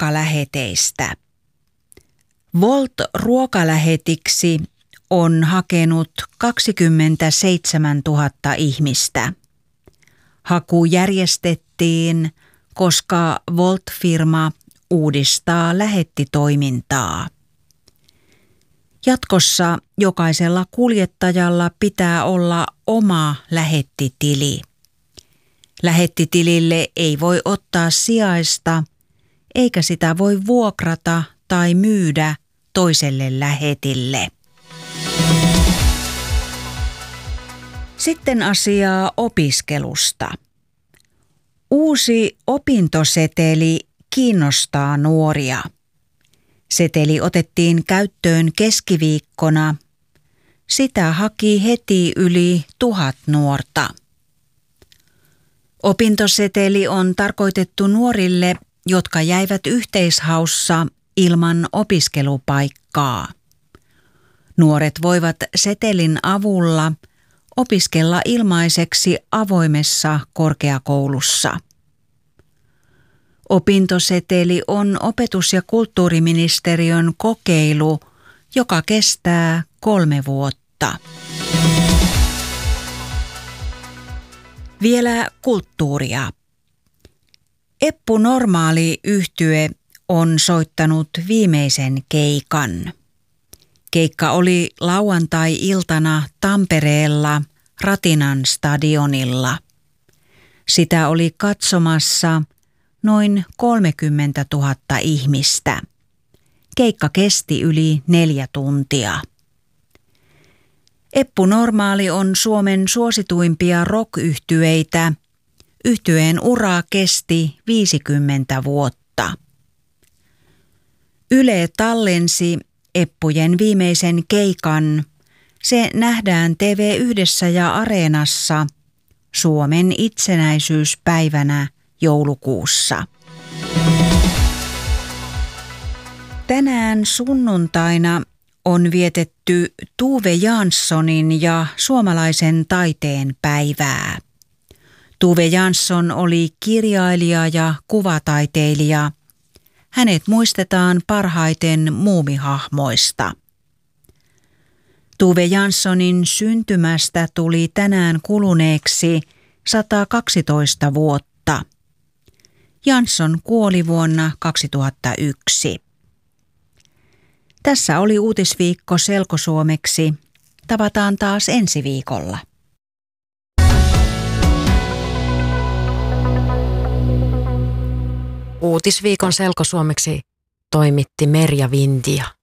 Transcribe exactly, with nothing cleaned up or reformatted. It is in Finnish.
ruokaläheteistä. Wolt-ruokalähetiksi on hakenut kaksikymmentäseitsemäntuhatta ihmistä. Haku järjestettiin, koska Wolt-firma uudistaa lähettitoimintaa. Jatkossa jokaisella kuljettajalla pitää olla oma lähettitili. Lähettitilille ei voi ottaa sijaista, eikä sitä voi vuokrata tai myydä toiselle lähetille. Sitten asiaa opiskelusta. Uusi opintoseteli kiinnostaa nuoria. Seteli otettiin käyttöön keskiviikkona. Sitä haki heti yli tuhat nuorta. Opintoseteli on tarkoitettu nuorille, jotka jäivät yhteishaussa ilman opiskelupaikkaa. Nuoret voivat setelin avulla opiskella ilmaiseksi avoimessa korkeakoulussa. Opintoseteli on opetus- ja kulttuuriministeriön kokeilu, joka kestää kolme vuotta. Vielä kulttuuria. Eppu Normaali-yhtye on soittanut viimeisen keikan. Keikka oli lauantai-iltana Tampereella Ratinan stadionilla. Sitä oli katsomassa noin kolmekymmentätuhatta ihmistä. Keikka kesti yli neljä tuntia. Eppu Normaali on Suomen suosituimpia rock-yhtyeitä. Yhtyeen ura kesti viisikymmentä vuotta. Yle tallensi Eppujen viimeisen keikan. Se nähdään T V yhdessä ja Areenassa Suomen itsenäisyyspäivänä joulukuussa. Tänään sunnuntaina on vietetty Tove Janssonin ja suomalaisen taiteen päivää. Tove Jansson oli kirjailija ja kuvataiteilija. Hänet muistetaan parhaiten muumihahmoista. Tove Janssonin syntymästä tuli tänään kuluneeksi sata kaksitoista vuotta. Jansson kuoli vuonna kaksituhattayksi. Tässä oli Uutisviikko selkosuomeksi. Tavataan taas ensi viikolla. Uutisviikon selkosuomeksi toimitti Merja Vintia.